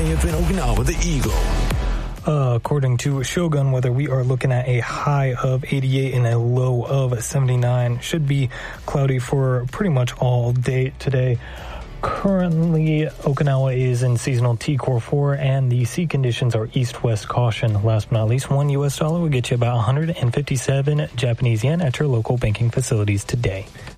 KFIF in Okinawa, the Eagle. According to Shogun Weather, we are looking at a high of 88 and a low of 79. Should be cloudy for pretty much all day today. Currently, Okinawa is in seasonal T-Core 4, and the sea conditions are east-west caution. Last but not least, $1 will get you about 157 Japanese yen at your local banking facilities today.